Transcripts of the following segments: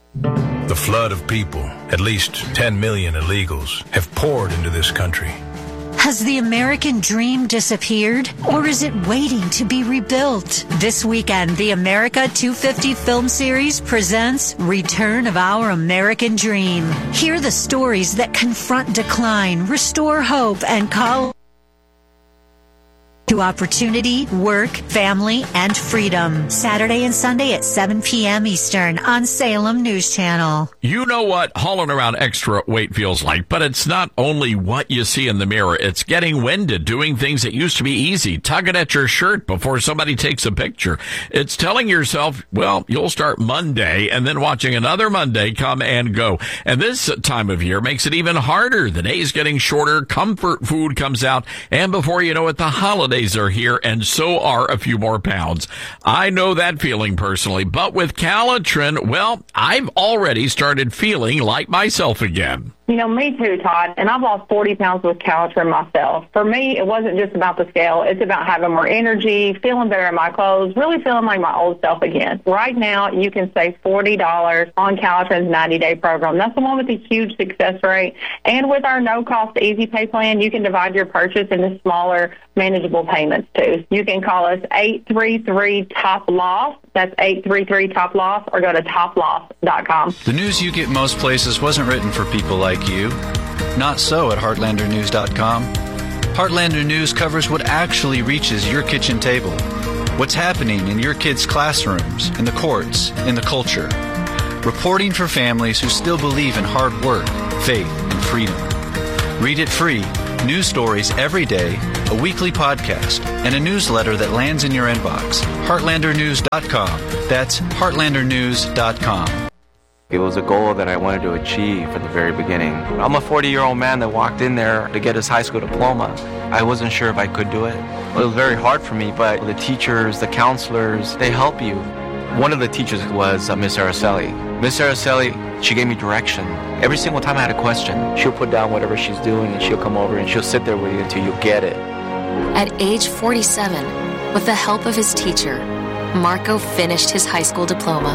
The flood of people, at least 10 million illegals, have poured into this country. Has the American dream disappeared, or is it waiting to be rebuilt? This weekend, the America 250 film series presents Return of Our American Dream. Hear the stories that confront decline, restore hope, and call to opportunity, work, family, and freedom. Saturday and Sunday at 7 p.m. Eastern on Salem News Channel. You know what hauling around extra weight feels like, but it's not only what you see in the mirror. It's getting winded, doing things that used to be easy, tugging at your shirt before somebody takes a picture. It's telling yourself, well, you'll start Monday and then watching another Monday come and go. And this time of year makes it even harder. The day's getting shorter, comfort food comes out, and before you know it, the holidays are here, and so are a few more pounds. I know that feeling personally, but with Calitrin, well, I've already started feeling like myself again. You know, me too, Todd, and I've lost 40 pounds with Calitrin myself. For me, it wasn't just about the scale. It's about having more energy, feeling better in my clothes, really feeling like my old self again. Right now, you can save $40 on Calitrin's 90-day program. That's the one with the huge success rate. And with our no-cost Easy Pay plan, you can divide your purchase into smaller, manageable payments, too. You can call us 833-TOP-LOSS. That's 833-TOP-LOSS, or go to toploss.com. The news you get most places wasn't written for people like you. Not so at heartlandernews.com. Heartlander News covers what actually reaches your kitchen table. What's happening in your kids' classrooms, in the courts, in the culture. Reporting for families who still believe in hard work, faith, and freedom. Read it free. News stories every day, a weekly podcast, and a newsletter that lands in your inbox. heartlandernews.com. That's heartlandernews.com. It was a goal that I wanted to achieve from the very beginning. I'm a 40-year-old man that walked in there to get his high school diploma. I wasn't sure if I could do it. It was very hard for me, but the teachers, the counselors, they help you. One of the teachers was Miss Araceli. Miss Araceli, she gave me direction. Every single time I had a question, she'll put down whatever she's doing and she'll come over and she'll sit there with you until you get it. At age 47, with the help of his teacher, Marco finished his high school diploma.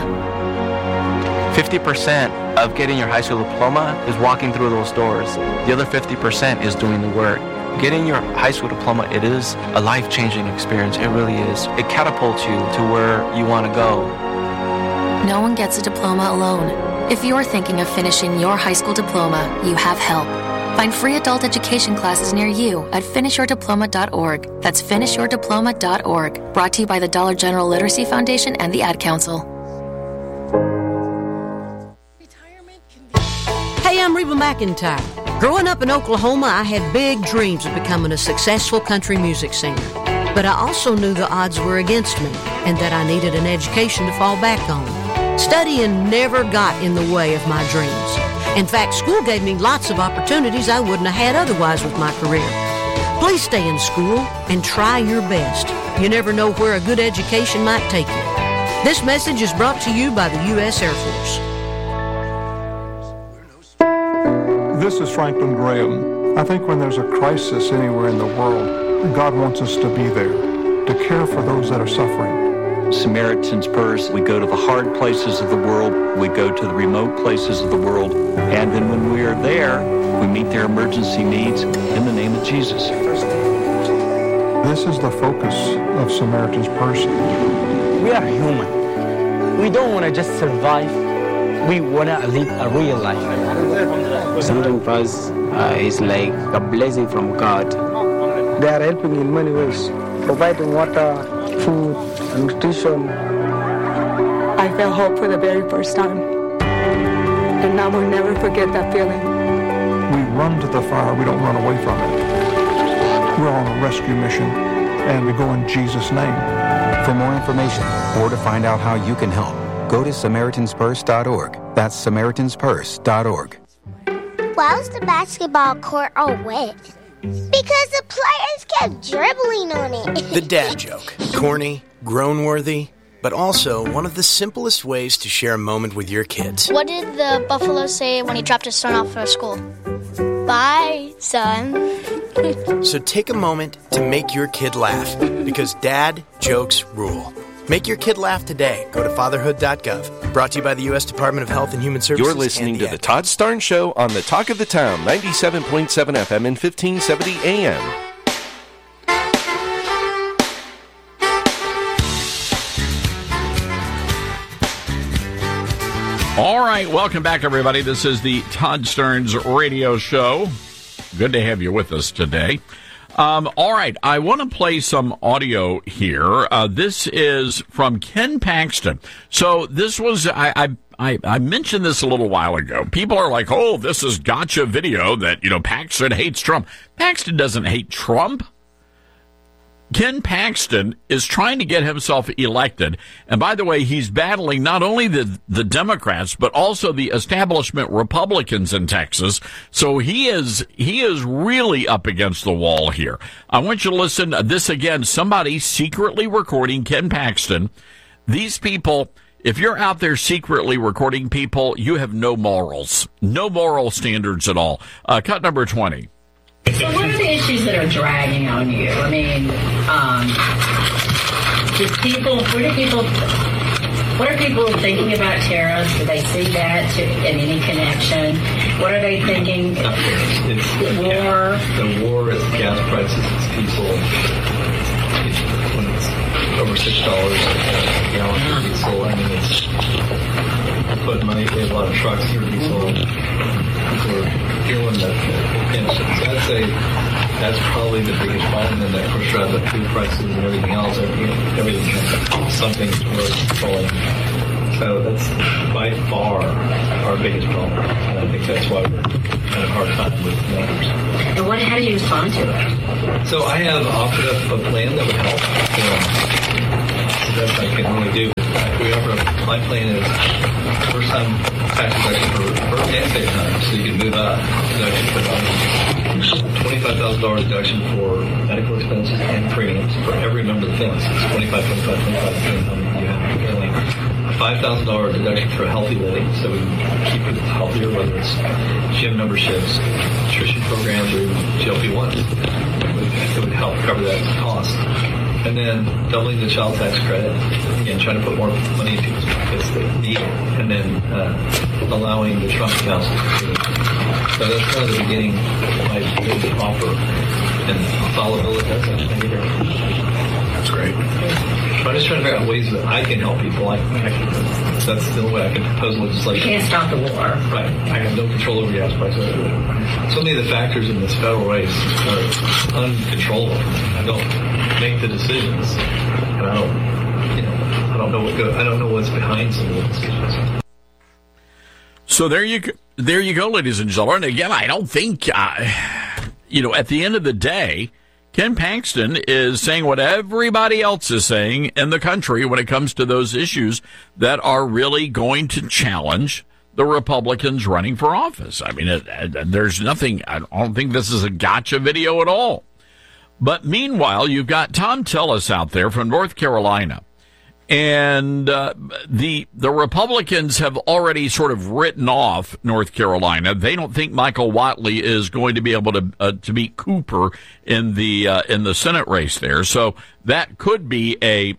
50% of getting your high school diploma is walking through those doors. The other 50% is doing the work. Getting your high school diploma, it is a life-changing experience. It really is. It catapults you to where you want to go. No one gets a diploma alone. If you're thinking of finishing your high school diploma, you have help. Find free adult education classes near you at finishyourdiploma.org. That's finishyourdiploma.org. Brought to you by the Dollar General Literacy Foundation and the Ad Council. Hey, I'm Reba McEntire. Growing up in Oklahoma, I had big dreams of becoming a successful country music singer. But I also knew the odds were against me and that I needed an education to fall back on. Studying never got in the way of my dreams. In fact, school gave me lots of opportunities I wouldn't have had otherwise with my career. Please stay in school and try your best. You never know where a good education might take you. This message is brought to you by the U.S. Air Force. This is Franklin Graham. I think when there's a crisis anywhere in the world, God wants us to be there, to care for those that are suffering. Samaritan's Purse, we go to the hard places of the world, we go to the remote places of the world, and then when we are there, we meet their emergency needs in the name of Jesus. This is the focus of Samaritan's Purse. We are human. We don't want to just survive. We want to live a real life. Samaritan's Purse is like a blessing from God. They are helping in many ways, providing water, food, and nutrition. I felt hope for the very first time. And I will never forget that feeling. We run to the fire, we don't run away from it. We're on a rescue mission, and we go in Jesus' name. For more information or to find out how you can help, go to SamaritansPurse.org. That's SamaritansPurse.org. Why was the basketball court all wet? Because the players kept dribbling on it. The dad joke. Corny, groan-worthy, but also one of the simplest ways to share a moment with your kids. What did the buffalo say when he dropped his son off for school? Bye, son. So take a moment to make your kid laugh, because dad jokes rule. Make your kid laugh today. Go to fatherhood.gov. Brought to you by the U.S. Department of Health and Human Services. You're listening to the Todd Starnes Show on the Talk of the Town, 97.7 FM and 1570 AM. All right, welcome back, everybody. This is the Todd Starnes Radio Show. Good to have you with us today. All right, I want to play some audio here. This is from Ken Paxton. So this was, I mentioned this a little while ago. People are like, oh, this is gotcha video that, Paxton hates Trump. Paxton doesn't hate Trump. Ken Paxton is trying to get himself elected. And by the way, he's battling not only the Democrats, but also the establishment Republicans in Texas. So he is really up against the wall here. I want you to listen to this again. Somebody secretly recording Ken Paxton. These people, if you're out there secretly recording people, you have no morals, no moral standards at all. Cut number 20. So what are the issues that are dragging on you? I mean, what are people thinking about tariffs? Do they see that in any connection? What are they thinking? It's war. The war is gas prices. It's people. When it's over $6 a gallon for diesel, I mean, it's put money. We have a lot of trucks for diesel. People are feeling that pinch. So I'd say that's probably the biggest problem. And that, of course, drives up food prices and everything else. Something's worth falling. So that's by far our biggest problem. And I think that's why we're having a hard time with numbers. And how do you respond to it? So I have offered up a plan that would help. So that's what I can really do. My plan is first time tax deduction for birth and state time, so you can move up. $25,000 deduction for medical expenses and premiums for every member of the family. So it's 25, 25, 25, depending on how many you have. $5,000 deduction for healthy living, so we can keep it healthier, whether it's gym memberships, nutrition programs, or even GLP-1s. It would help cover that cost. And then doubling the child tax credit, again, trying to put more money in people's pockets that need it, and then allowing the Trump Council to continue. So that's kind of the beginning of my big offer, and I'll follow Bill that does that. That's great. But I'm just trying to figure out ways that I can help people. That's the only way I can propose legislation. You can't stop the war. Right. I have no control over gas prices. So many of the factors in this federal race are uncontrollable. I don't make the decisions, and I don't know what's behind some of the decisions. So there you go, ladies and gentlemen. Again, I don't think at the end of the day, Ken Paxton is saying what everybody else is saying in the country when it comes to those issues that are really going to challenge the Republicans running for office. I mean, there's nothing. I don't think this is a gotcha video at all. But meanwhile, you've got Tom Tillis out there from North Carolina. And the Republicans have already sort of written off North Carolina. They don't think Michael Whatley is going to be able to beat Cooper in the Senate race there. So that could be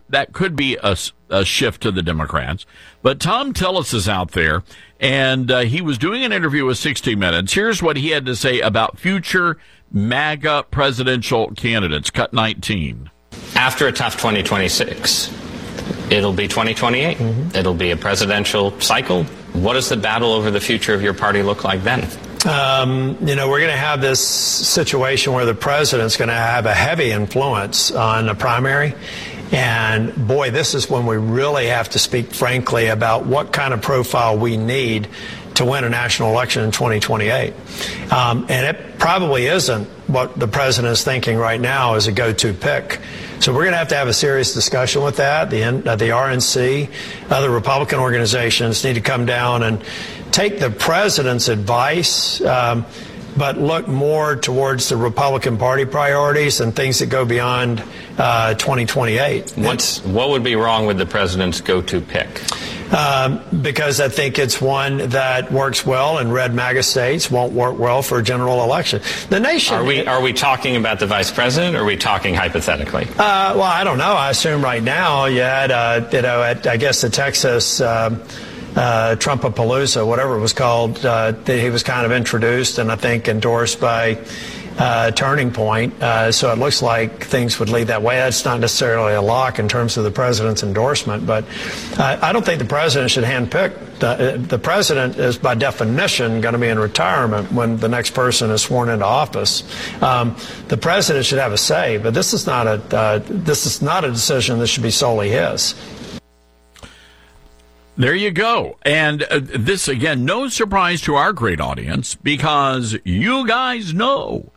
a shift to the Democrats. But Tom Tillis is out there, and he was doing an interview with 60 Minutes. Here's what he had to say about future MAGA presidential candidates. Cut 19. After a tough 2026. It'll be 2028. Mm-hmm. It'll be a presidential cycle. What does the battle over the future of your party look like then? We're going to have this situation where the president's going to have a heavy influence on the primary. And, boy, this is when we really have to speak frankly about what kind of profile we need to win a national election in 2028. And it probably isn't what the president is thinking right now as a go-to pick. So we're going to have a serious discussion with that. The RNC, other Republican organizations need to come down and take the president's advice, but look more towards the Republican Party priorities and things that go beyond 2028. What would be wrong with the president's go-to pick? because I think it's one that works well in red MAGA states, won't work well for a general election. The nation. Are we talking about the vice president, or are we talking hypothetically? Well, I don't know. I assume right now you had, I guess the Texas Trumpapalooza, whatever it was called, he was kind of introduced and I think endorsed by Turning Point. So it looks like things would lead that way. That's not necessarily a lock in terms of the president's endorsement, but I don't think the president should handpick. The president is by definition going to be in retirement when the next person is sworn into office. The president should have a say, but this is not a decision that should be solely his. There you go. And this, again, no surprise to our great audience, because you guys know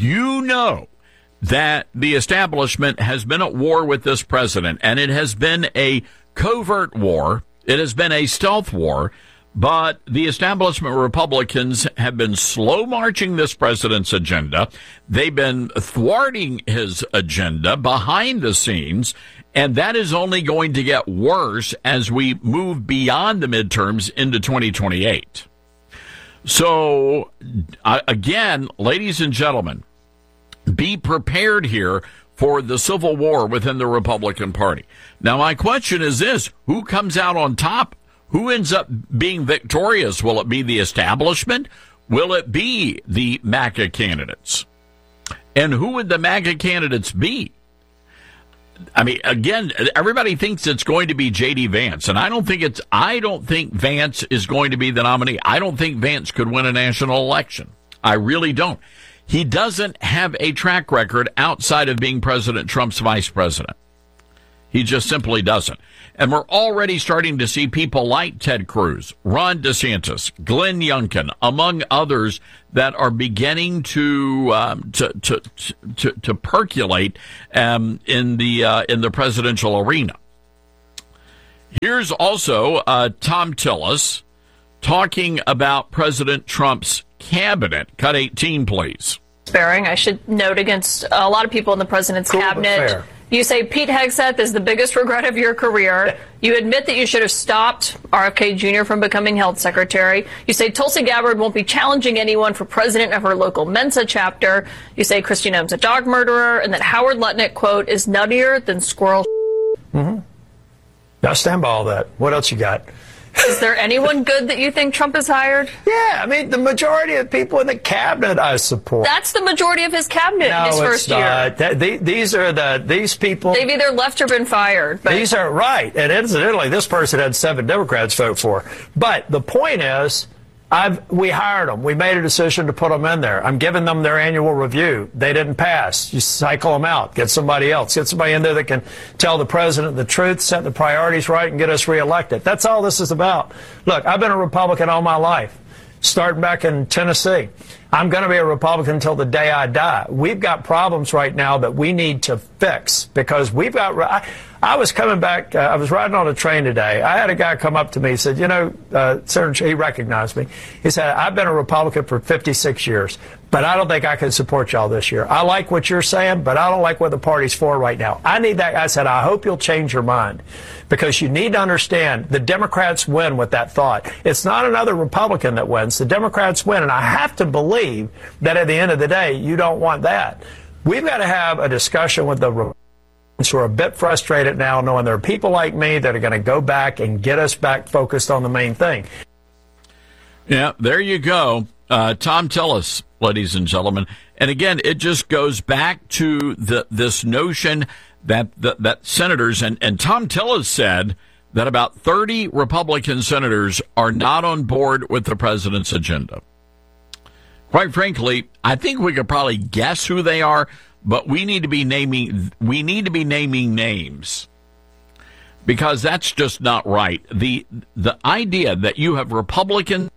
that the establishment has been at war with this president, and it has been a covert war. It has been a stealth war, but the establishment Republicans have been slow marching this president's agenda. They've been thwarting his agenda behind the scenes, and that is only going to get worse as we move beyond the midterms into 2028. So, again, ladies and gentlemen, be prepared here for the civil war within the Republican Party. Now, my question is this: who comes out on top? Who ends up being victorious? Will it be the establishment? Will it be the MAGA candidates? And who would the MAGA candidates be? I mean, again, everybody thinks it's going to be J.D. Vance, and I don't think Vance is going to be the nominee. I don't think Vance could win a national election. I really don't. He doesn't have a track record outside of being President Trump's vice president. He just simply doesn't. And we're already starting to see people like Ted Cruz, Ron DeSantis, Glenn Youngkin, among others, that are beginning to percolate in the presidential arena. Here's also Tom Tillis talking about President Trump's cabinet. Cut 18, please. Sparing, I should note, against a lot of people in the president's cabinet. You say Pete Hegseth is the biggest regret of your career. You admit that you should have stopped RFK Jr. from becoming health secretary. You say Tulsi Gabbard won't be challenging anyone for president of her local Mensa chapter. You say Christine M's a dog murderer, and that Howard Lutnick, quote, is nuttier than squirrel. Mm-hmm. I stand by all that. What else you got? Is there anyone good that you think Trump has hired? Yeah, I mean, the majority of people in the cabinet I support. That's the majority of his cabinet in his first year. These people. They've either left or been fired. But these are right. And incidentally, this person had 7 Democrats vote for. But the point is, we hired them. We made a decision to put them in there. I'm giving them their annual review. They didn't pass. You cycle them out. Get somebody else. Get somebody in there that can tell the president the truth, set the priorities right, and get us reelected. That's all this is about. Look, I've been a Republican all my life, starting back in Tennessee. I'm going to be a Republican until the day I die. We've got problems right now that we need to fix because we've got. I was coming back. I was riding on a train today. I had a guy come up to me. He said, Senator, he recognized me. He said, I've been a Republican for 56 years, but I don't think I can support y'all this year. I like what you're saying, but I don't like what the party's for right now. I need that. I said, I hope you'll change your mind because you need to understand the Democrats win with that thought. It's not another Republican that wins. The Democrats win, and I have to believe that at the end of the day, you don't want that. We've got to have a discussion with the Republicans who are a bit frustrated now, knowing there are people like me that are going to go back and get us back focused on the main thing. Yeah, there you go. Tom Tillis, ladies and gentlemen. And again, it just goes back to this notion that senators, and Tom Tillis said that about 30 Republican senators are not on board with the president's agenda. Quite frankly, I think we could probably guess who they are, but we need to be naming names because that's just not right. The idea that you have Republicans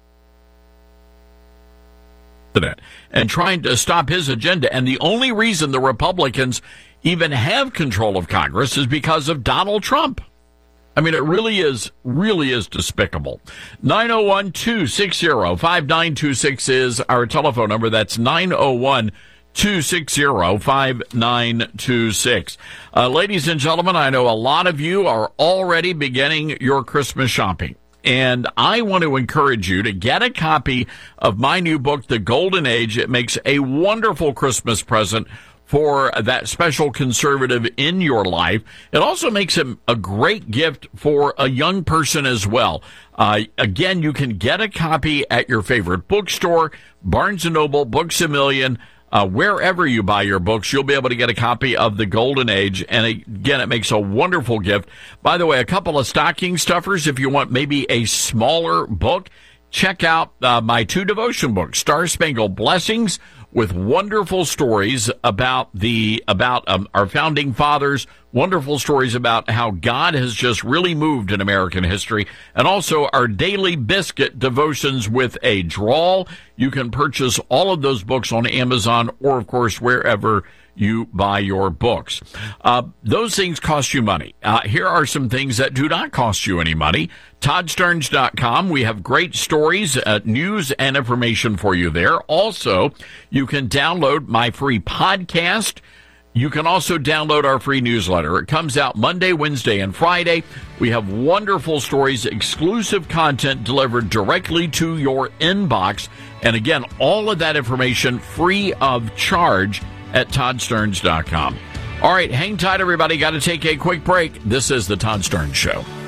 and trying to stop his agenda, and the only reason the Republicans even have control of Congress is because of Donald Trump. I mean, it really is despicable. 901-260-5926 is our telephone number. That's 901-260-5926. 260-5926. Ladies and gentlemen, I know a lot of you are already beginning your Christmas shopping. And I want to encourage you to get a copy of my new book, The Golden Age. It makes a wonderful Christmas present for that special conservative in your life. It also makes him a great gift for a young person as well. Again, you can get a copy at your favorite bookstore, Barnes & Noble, Books A Million, wherever you buy your books, you'll be able to get a copy of The Golden Age. And again, it makes a wonderful gift. By the way, a couple of stocking stuffers, if you want maybe a smaller book, check out my 2 devotion books, Star Spangled Blessings, with wonderful stories about our founding fathers, wonderful stories about how God has just really moved in American history, and also our Daily Biscuit devotions with a drawl. You can purchase all of those books on Amazon or, of course, wherever you buy your books. Those things cost you money. Here are some things that do not cost you any money. ToddStarnes.com. We have great stories, news, and information for you there. Also, you can download my free podcast. You can also download our free newsletter. It comes out Monday, Wednesday, and Friday. We have wonderful stories, exclusive content delivered directly to your inbox. And again, all of that information free of charge at ToddStarnes.com. All right, hang tight, everybody. Got to take a quick break. This is The Todd Starnes Show.